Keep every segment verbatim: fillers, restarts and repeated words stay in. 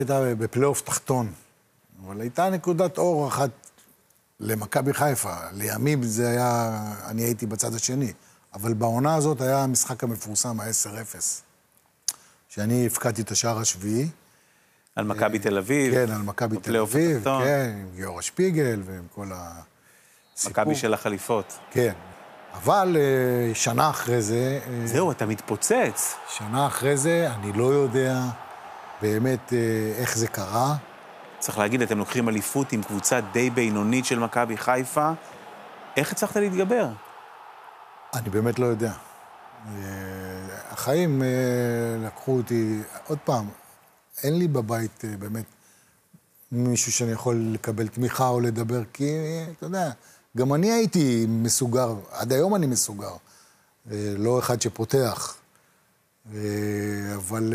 הייתה בפלייאוף תחתון, אבל הייתה נקודת אור אחת למכבי חיפה. לימים זה היה, אני הייתי בצד השני, אבל בעונה הזאת היה המשחק המפורסם, ה-עשר אפס, שאני הפקדתי את השער השביעי. על מכבי תל אביב. כן, על מכבי תל אביב, כן, עם גיורא שפיגל ועם כל הסיפור. מכבי של החליפות. כן, אבל שנה אחרי זה... זהו, אתה מתפוצץ. שנה אחרי זה, אני לא יודע באמת איך זה קרה. צריך להגיד, אתם לוקחים אליפות עם קבוצה די בינונית של מכבי חיפה. איך הצלחת להתגבר? אני באמת לא יודע. החיים לקחו אותי, עוד פעם, אין לי בבית באמת מישהו שאני יכול לקבל תמיכה או לדבר, כי, אתה יודע, גם אני הייתי מסוגר, עד היום אני מסוגר, לא אחד שפותח. אבל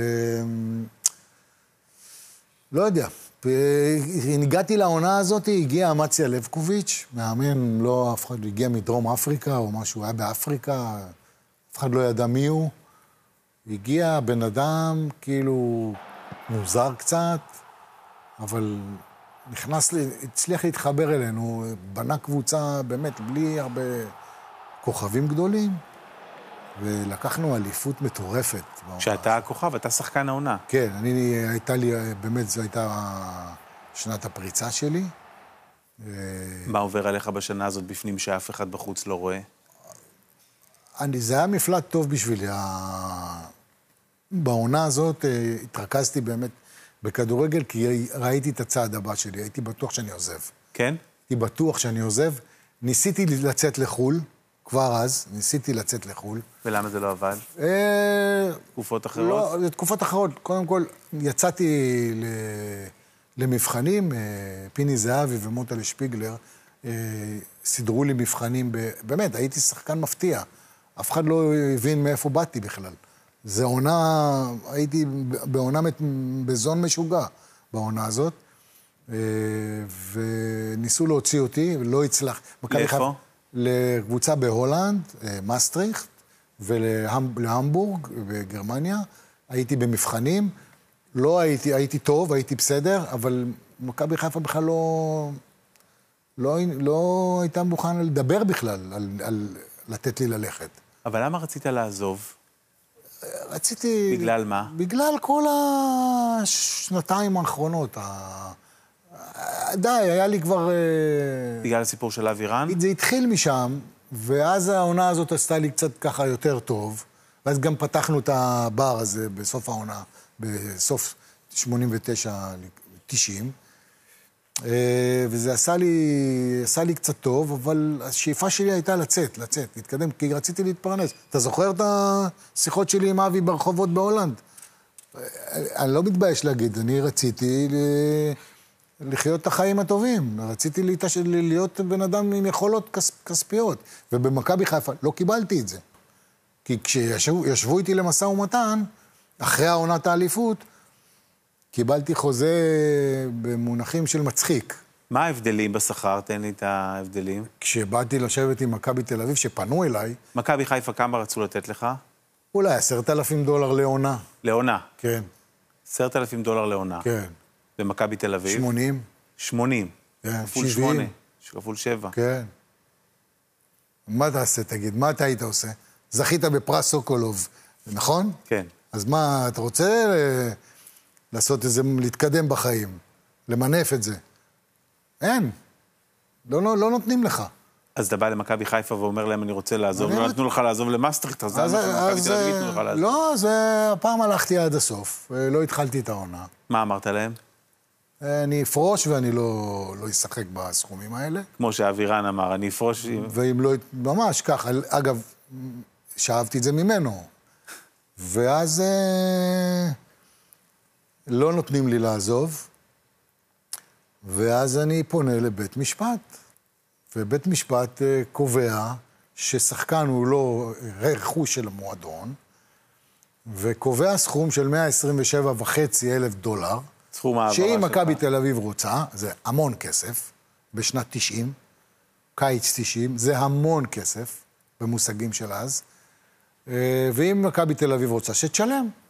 לא יודע. הגעתי לעונה הזאת, הגיע אמציה לבקוביץ', מאמן, לא אף אחד, הגיע מדרום אפריקה או משהו, היה באפריקה, אף אחד לא ידע מי הוא. הגיע בן אדם כאילו מוזר קצת, אבל נכנס, הצליח להתחבר אלינו, בנה קבוצה באמת בלי הרבה כוכבים גדולים, ולקחנו אליפות מטורפת. שאתה הכוכב, אתה שחקן העונה. כן, אני, הייתה לי, באמת זו הייתה שנת הפריצה שלי. מה עובר עליך בשנה הזאת בפנים שאף אחד בחוץ לא רואה? אני, זה היה מפלט טוב בשבילי. בעונה הזאת התרכזתי באמת בכדורגל, כי ראיתי את הצעד הבא שלי, הייתי בטוח שאני עוזב. כן? הייתי בטוח שאני עוזב. ניסיתי לצאת לחול, כבר אז, ניסיתי לצאת לחול. ולמה זה לא עבד? תקופות אחרות? לא, זה תקופות אחרות. קודם כל, יצאתי למבחנים, פיני זהבי ומוטל שפיגלר, סידרו לי מבחנים, באמת, הייתי שחקן מפתיע. אף אחד לא הבין מאיפה באתי בכלל. זה עונה, הייתי בעונה, בזון משוגע בעונה הזאת, וניסו להוציא אותי, ולא הצלח. לאיפה? לקבוצה בהולנד, מאסטריכט, ולהמבורג, בגרמניה. הייתי במבחנים, לא הייתי, הייתי טוב, הייתי בסדר, אבל מכבי חיפה בכלל לא, לא, לא הייתה מוכנה לדבר בכלל, על, על לתת לי ללכת. אבל למה רצית לעזוב? רציתי... בגלל מה? בגלל כל השנתיים האחרונות. די, היה לי כבר... בגלל הסיפור של אבירן? זה התחיל משם, ואז העונה הזאת עשתה לי קצת ככה יותר טוב, ואז גם פתחנו את הבר הזה בסוף העונה, בסוף שמונים ותשע תשעים, וזה עשה לי, עשה לי קצת טוב, אבל השאיפה שלי הייתה לצאת, לצאת, להתקדם, כי רציתי להתפרנס. אתה זוכר את השיחות שלי עם אבי ברחובות בהולנד? אני לא מתבייש להגיד, אני רציתי לחיות את החיים הטובים, רציתי להיות בן אדם עם יכולות כספיות, ובמכבי חיפה לא קיבלתי את זה. כי כשישבו איתי למשא ומתן, אחרי העונת האליפות, קיבלתי חוזה במונחים של מצחיק. מה ההבדלים בשכר? תן לי את ההבדלים. כשבאתי לשבת עם מכבי תל אביב, שפנו אליי... מכבי חיפה כמה רצו לתת לך? אולי עשרת אלפים דולר לעונה. לעונה? כן. עשרת אלפים דולר לעונה. כן. במכבי תל אביב? שמונים. שמונים. כן, כפול שמונה. כפול שבע. כן. מה תעשה, תגיד? מה אתה היית עושה? זכית בפרס סוקולוב, נכון? כן. אז מה, אתה רוצה לעשות איזה, להתקדם בחיים, למנף את זה? אין. לא, לא, לא נותנים לך. אז אתה בא למכבי חיפה ואומר להם, אני רוצה לעזוב, לא נתנו לך לעזוב למאסטריכט, אז מכבי תל אביב נתנו לך לעזוב. לא, אז הפעם הלכתי עד הסוף, לא התחלתי את העונה. מה אמרת להם? אני אפרוש ואני לא, לא אשחק בסכומים האלה. כמו שאבירן אמר, אני אפרוש... ואם לא, ממש ככה, אגב, שאהבתי את זה ממנו. ואז לא נותנים לי לעזוב, ואז אני פונה לבית משפט. ובית משפט קובע ששחקן הוא לא רכוש של המועדון, וקובע סכום של מאה עשרים ושבע וחצי אלף דולר, שאם מכבי תל אביב רוצה, זה המון כסף, בשנת תשעים, קיץ תשעים, זה המון כסף, במושגים של אז, ואם מכבי תל אביב רוצה, שתשלם.